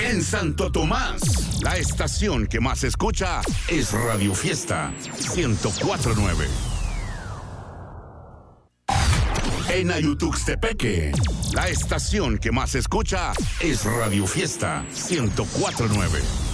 En Santo Tomás, la estación que más se escucha es Radio Fiesta 104.9. En Ayutuxtepeque, la estación que más se escucha es Radio Fiesta 104.9.